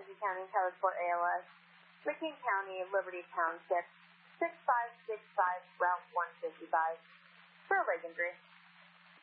County, code for ALS, McKean County, Liberty Township, 6565, Route 155, for Reagan Green.